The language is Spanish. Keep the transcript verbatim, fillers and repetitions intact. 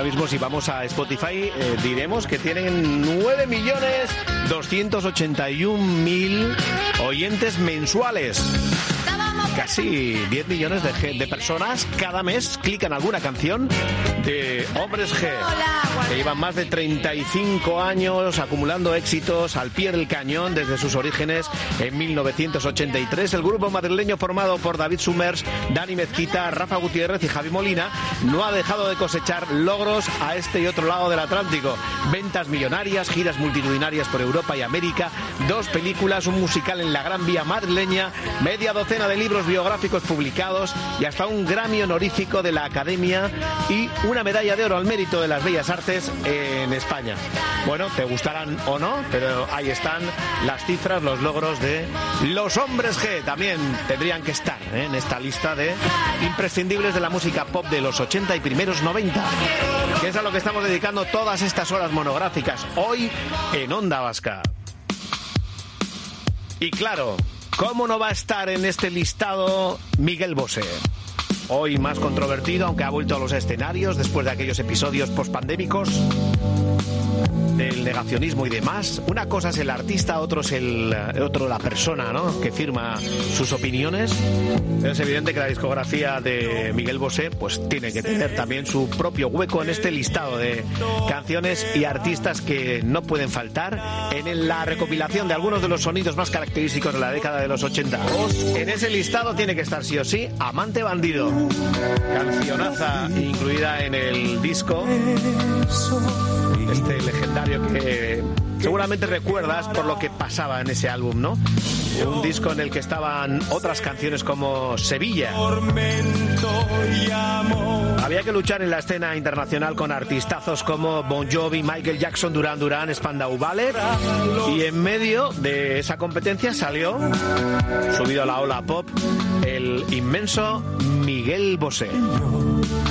ahora mismo si vamos a Spotify eh, diremos que tienen nueve millones doscientos ochenta y un mil oyentes mensuales. Casi diez millones de, de personas cada mes clican alguna canción de Hombres G, que llevan más de treinta y cinco años acumulando éxitos al pie del cañón desde sus orígenes en mil novecientos ochenta y tres. El grupo madrileño formado por David Summers, Dani Mezquita, Rafa Gutiérrez y Javi Molina no ha dejado de cosechar logros a este y otro lado del Atlántico. Ventas millonarias, giras multitudinarias por Europa y América, dos películas, un musical en la Gran Vía madrileña, media docena de libros biográficos publicados y hasta un Grammy honorífico de la Academia y una medalla de oro al mérito de las bellas artes en España. Bueno, te gustarán o no, pero ahí están las cifras, los logros de los Hombres G. También tendrían que estar ¿eh? en esta lista de imprescindibles de la música pop de los ochenta y primeros noventa, que es a lo que estamos dedicando todas estas horas monográficas hoy en Onda Vasca. Y claro, ¿cómo no va a estar en este listado Miguel Bosé? Hoy más controvertido, aunque ha vuelto a los escenarios después de aquellos episodios pospandémicos del negacionismo y demás. Una cosa es el artista, otro es el otro la persona, ¿no?, que firma sus opiniones. Pero es evidente que la discografía de Miguel Bosé pues tiene que tener también su propio hueco en este listado de canciones y artistas que no pueden faltar en la recopilación de algunos de los sonidos más característicos de la década de los ochenta. En ese listado tiene que estar sí o sí Amante Bandido, cancionaza incluida en el disco, este legendario que seguramente recuerdas por lo que pasaba en ese álbum, ¿no? Un disco en el que estaban otras canciones como Sevilla. Había que luchar en la escena internacional con artistazos como Bon Jovi, Michael Jackson, Duran Duran, Spandau Ballet, y en medio de esa competencia salió, subido a la ola pop, el inmenso Miguel Bosé.